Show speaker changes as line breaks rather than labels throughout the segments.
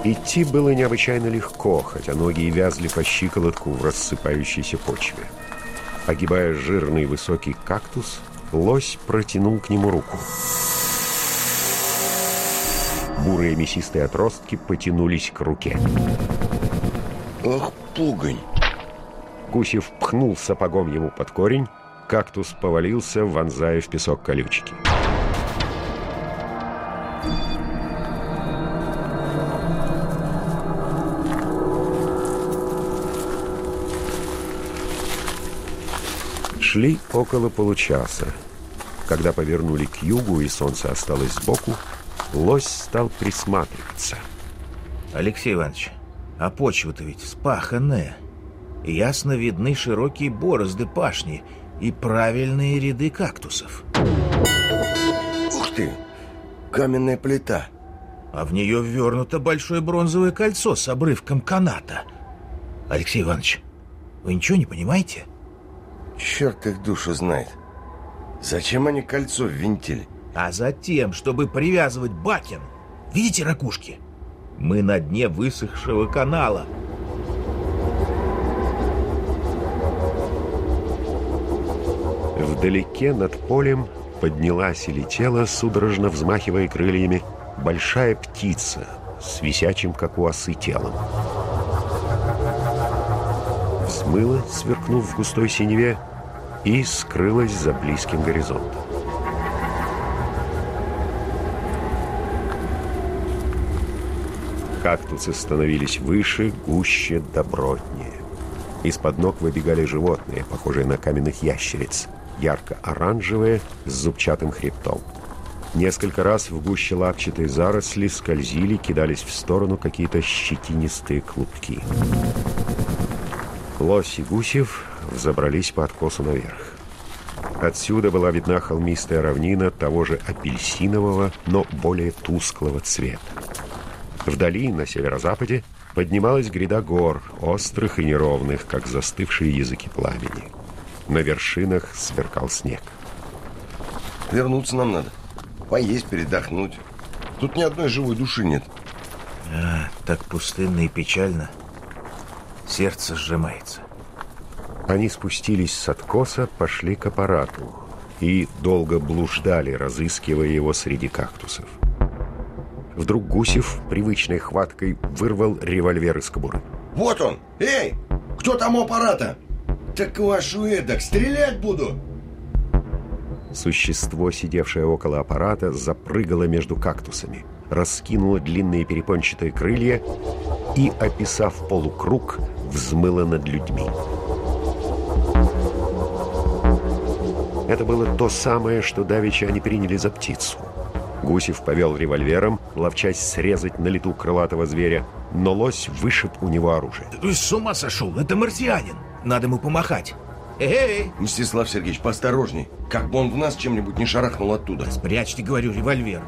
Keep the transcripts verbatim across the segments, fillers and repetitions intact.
Идти было необычайно легко, хотя ноги и вязли по щиколотку в рассыпающейся почве. Огибая жирный высокий кактус, лось протянул к нему руку. Бурые мясистые отростки потянулись к руке.
Ах, пугань!
Гусев пхнул сапогом ему под корень, кактус повалился, вонзая в песок колючки. Шли около получаса. Когда повернули к югу и солнце осталось сбоку, лось стал присматриваться.
Алексей Иванович, а почва-то ведь вспаханная. И ясно видны широкие борозды пашни и правильные ряды кактусов.
Ух ты! Каменная плита.
А в нее ввернуто большое бронзовое кольцо с обрывком каната. Алексей Иванович, вы ничего не понимаете?
Черт их душу знает. Зачем они кольцо ввинтили?
А затем, чтобы привязывать бакен. Видите ракушки? Мы на дне высохшего канала.
Вдалеке над полем поднялась и летела, судорожно взмахивая крыльями, большая птица с висячим, как у осы, телом. Взмыла, сверкнув в густой синеве, и скрылась за близким горизонтом. Кактусы становились выше, гуще, добротнее. Из-под ног выбегали животные, похожие на каменных ящериц, ярко-оранжевые, с зубчатым хребтом. Несколько раз в гуще лапчатой заросли скользили, кидались в сторону какие-то щетинистые клубки. Лось и Гусев взобрались по откосу наверх. Отсюда была видна холмистая равнина того же апельсинового, но более тусклого цвета. Вдали, на северо-западе, поднималась гряда гор, острых и неровных, как застывшие языки пламени. На вершинах сверкал снег.
Вернуться нам надо. Поесть, передохнуть. Тут ни одной живой души нет.
А, так пустынно и печально. Сердце сжимается.
Они спустились с откоса, пошли к аппарату и долго блуждали, разыскивая его среди кактусов. Вдруг Гусев привычной хваткой вырвал револьвер из кобуры.
Вот он! Эй! Кто там у аппарата? Так вашу эдак, стрелять буду!
Существо, сидевшее около аппарата, запрыгало между кактусами, раскинуло длинные перепончатые крылья и, описав полукруг, взмыло над людьми. Это было то самое, что давеча они приняли за птицу. Гусев повел револьвером, ловчась срезать на лету крылатого зверя, но лось вышиб у него оружие.
Ты с ума сошел? Это марсианин. Надо ему помахать. Эй!
Мстислав Сергеевич, поосторожней. Как бы он в нас чем-нибудь не шарахнул оттуда.
Спрячьте, говорю, револьвер.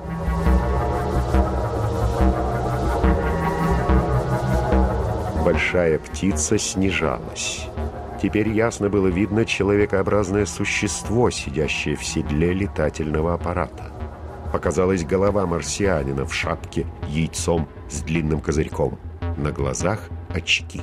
Большая птица снижалась. Теперь ясно было видно человекообразное существо, сидящее в седле летательного аппарата. Показалась голова марсианина в шапке, яйцом с длинным козырьком. На глазах очки.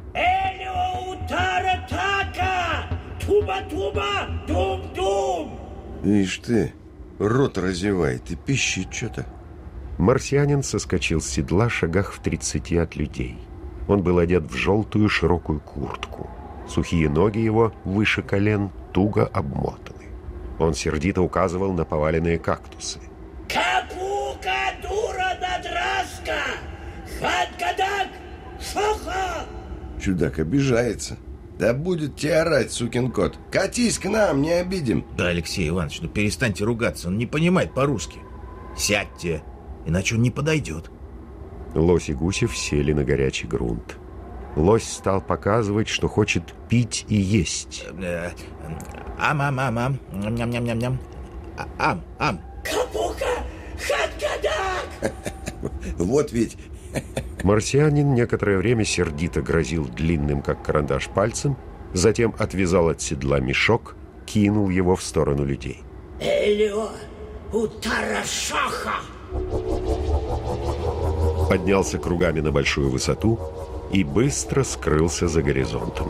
Туба-туба, дум-дум!
Ишь ты, рот разевает и пищит что-то.
Марсианин соскочил с седла шагах в тридцати от людей. Он был одет в желтую широкую куртку. Сухие ноги его, выше колен, туго обмотаны. Он сердито указывал на поваленные кактусы.
Капука, дура, надраска! Хат-кадак, шоха!
Чудак обижается. Да будет тебе орать, сукин кот. Катись к нам, не обидим.
Да, Алексей Иванович, ну перестаньте ругаться. Он не понимает по-русски. Сядьте, иначе он не подойдет.
Лось и Гусев сели на горячий грунт. Лось стал показывать, что хочет пить и есть.
Ам-ам-ам-ам. Ням-ням-ням-ням. Ам-ам.
Капука, хат-кадак!
Вот ведь...
Марсианин некоторое время сердито грозил длинным, как карандаш, пальцем, затем отвязал от седла мешок, кинул его в сторону людей.
Элио, утарашаха!
поднялся кругами на большую высоту и быстро скрылся за горизонтом.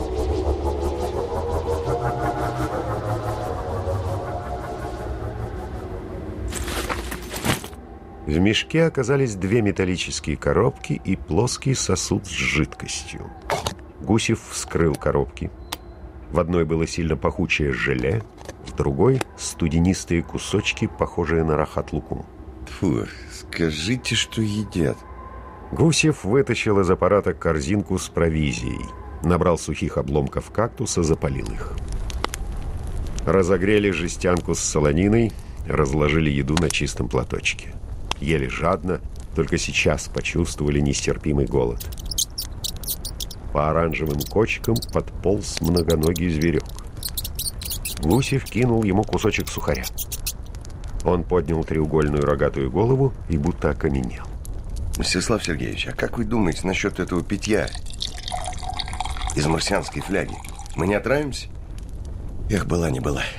В мешке оказались две металлические коробки и плоский сосуд с жидкостью. Гусев вскрыл коробки. В одной было сильно пахучее желе, в другой — студенистые кусочки, похожие на рахат-лукум.
Фу, скажите, что едят.
Гусев вытащил из аппарата корзинку с провизией, набрал сухих обломков кактуса, запалил их. Разогрели жестянку с солониной, разложили еду на чистом платочке. Ели жадно, только сейчас почувствовали нестерпимый голод. По оранжевым кочкам подполз многоногий зверек. Гусев кинул ему кусочек сухаря. Он поднял треугольную рогатую голову и будто окаменел.
Мстислав Сергеевич, а как вы думаете насчет этого питья из марсианской фляги? Мы не отравимся? Эх, была не была.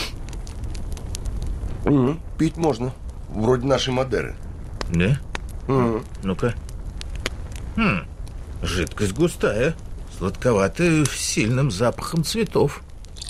Угу, пить можно. Вроде нашей Мадеры.
Да?
Угу.
Ну-ка. Хм, жидкость густая, сладковатая, с сильным запахом цветов.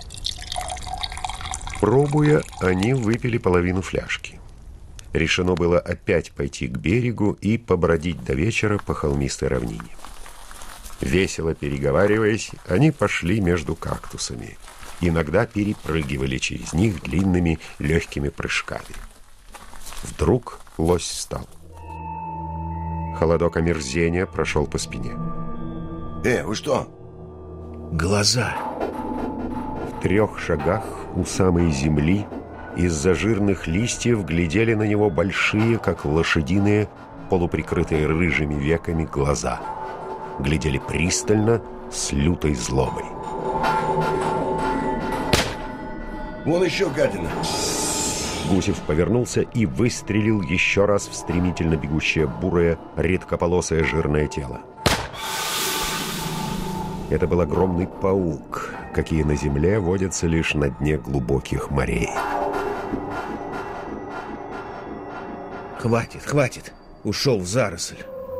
Пробуя, они выпили половину фляжки. Решено было опять пойти к берегу и побродить до вечера по холмистой равнине. Весело переговариваясь, они пошли между кактусами. Иногда перепрыгивали через них длинными легкими прыжками. Вдруг лось встал. Холодок омерзения прошел по спине.
Э, вы что?
Глаза.
В трех шагах у самой земли из-за жирных листьев глядели на него большие, как лошадиные, полуприкрытые рыжими веками глаза. Глядели пристально, с лютой злобой.
Вон еще гадина.
Гусев повернулся и выстрелил еще раз в стремительно бегущее бурое, редкополосое жирное тело. Это был огромный паук, какие на земле водятся лишь на дне глубоких морей.
Хватит, хватит. Ушел в заросль.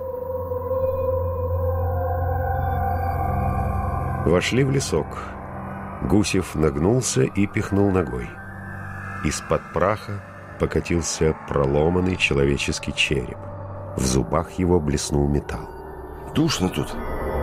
Вошли в лесок. Гусев нагнулся и пихнул ногой. Из-под праха покатился проломанный человеческий череп. В зубах его блеснул металл.
Душно тут.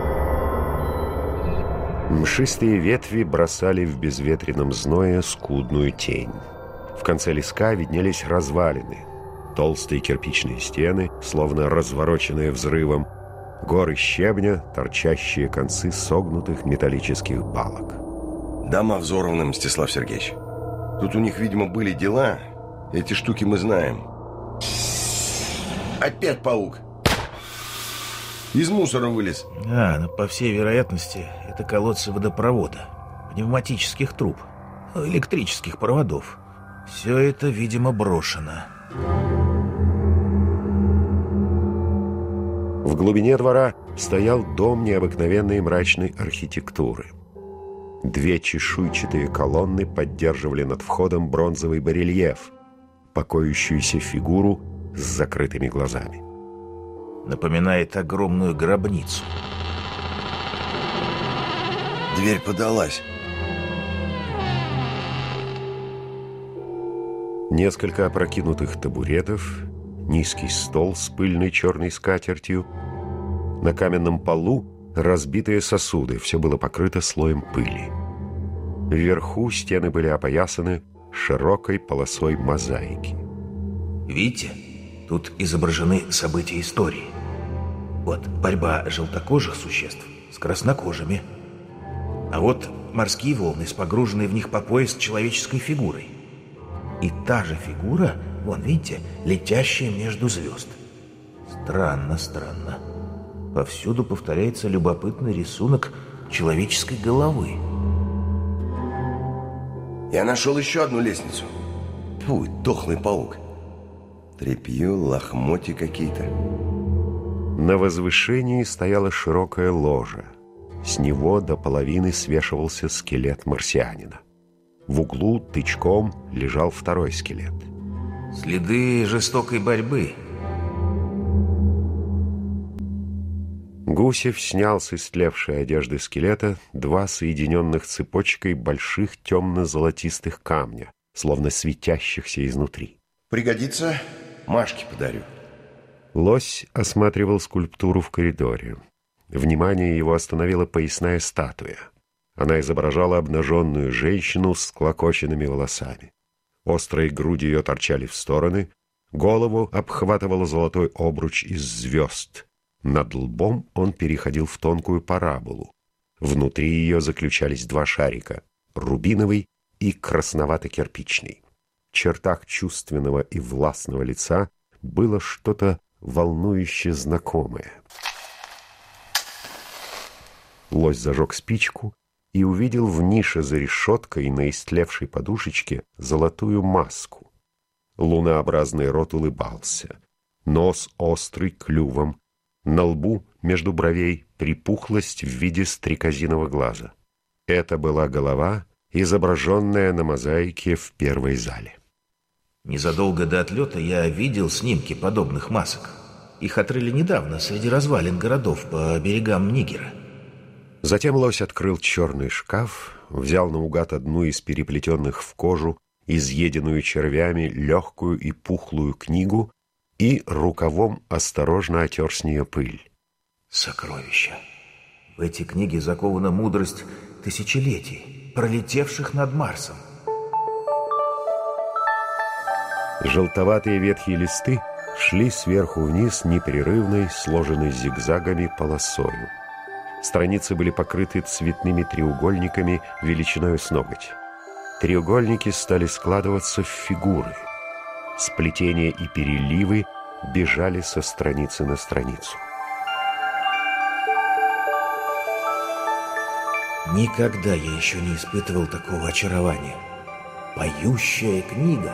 Мшистые ветви бросали в безветренном зное скудную тень. В конце леска виднелись развалины. Толстые кирпичные стены, словно развороченные взрывом. Горы щебня, торчащие концы согнутых металлических балок.
Дома взорваны, Мстислав Сергеевич. Тут у них, видимо, были дела. Эти штуки мы знаем. Опять паук. Из мусора вылез.
А, ну, по всей вероятности, это колодцы водопровода, пневматических труб, электрических проводов. Все это, видимо, брошено.
В глубине двора стоял дом необыкновенной мрачной архитектуры. Две чешуйчатые колонны поддерживали над входом бронзовый барельеф, покоящуюся фигуру с закрытыми глазами.
Напоминает огромную гробницу.
Дверь подалась.
Несколько опрокинутых табуретов, низкий стол с пыльной черной скатертью. На каменном полу разбитые сосуды, все было покрыто слоем пыли. Вверху стены были опоясаны широкой полосой мозаики.
Видите, тут изображены события истории. Вот борьба желтокожих существ с краснокожими. А вот морские волны с погруженной в них по пояс человеческой фигурой. И та же фигура, вон, видите, летящая между звезд. Странно, странно. Повсюду повторяется любопытный рисунок человеческой головы.
Я нашел еще одну лестницу. Фу, дохлый паук. Тряпье, лохмотья какие-то.
На возвышении стояла широкая ложа. С него до половины свешивался скелет марсианина. В углу тычком лежал второй скелет.
Следы жестокой борьбы.
Гусев снял с истлевшей одежды скелета два соединенных цепочкой больших темно-золотистых камня, словно светящихся изнутри.
Пригодится, Машке подарю.
Лось осматривал скульптуру в коридоре. Внимание его остановила поясная статуя. Она изображала обнаженную женщину с склокоченными волосами. Острые груди ее торчали в стороны, голову обхватывал золотой обруч из звезд. Над лбом он переходил в тонкую параболу. Внутри ее заключались два шарика — рубиновый и красновато-кирпичный. В чертах чувственного и властного лица было что-то волнующе знакомое. Лось зажег спичку и увидел в нише за решеткой на истлевшей подушечке золотую маску. Лунообразный рот улыбался, нос острый клювом, на лбу между бровей припухлость в виде стрекозиного глаза. Это была голова, изображенная на мозаике в первой зале.
Незадолго до отлета я видел снимки подобных масок. Их отрыли недавно среди развалин городов по берегам Нигера.
Затем лось открыл черный шкаф, взял наугад одну из переплетенных в кожу, изъеденную червями, легкую и пухлую книгу и рукавом осторожно отер с нее пыль.
Сокровища. В эти книги закована мудрость тысячелетий, пролетевших над Марсом.
Желтоватые ветхие листы шли сверху вниз непрерывной, сложенной зигзагами полосою. Страницы были покрыты цветными треугольниками величиной с ноготь. Треугольники стали складываться в фигуры. Сплетения и переливы бежали со страницы на страницу.
Никогда я еще не испытывал такого очарования. Поющая книга.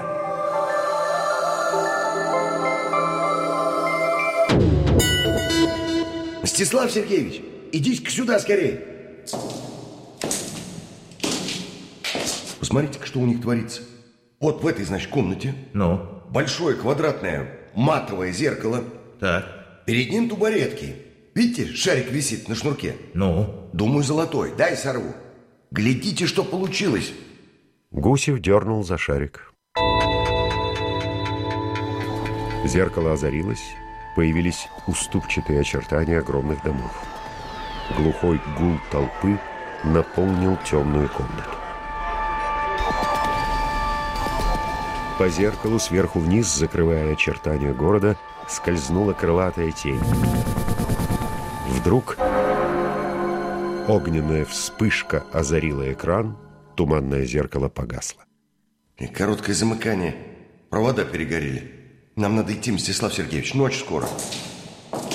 Мстислав Сергеевич, идите-ка сюда скорее. Посмотрите-ка, что у них творится. Вот в этой, значит, комнате.
Ну?
Большое квадратное матовое зеркало.
Так.
Перед ним тубаретки. Видите, шарик висит на шнурке.
Ну?
Думаю, золотой. Дай сорву. Глядите, что получилось.
Гусев дернул за шарик. Зеркало озарилось, появились уступчатые очертания огромных домов. Глухой гул толпы наполнил темную комнату. По зеркалу сверху вниз, закрывая очертания города, скользнула крылатая тень. Вдруг огненная вспышка озарила экран, туманное зеркало погасло.
И короткое замыкание. Провода перегорели. Нам надо идти, Мстислав Сергеевич, ночь скоро.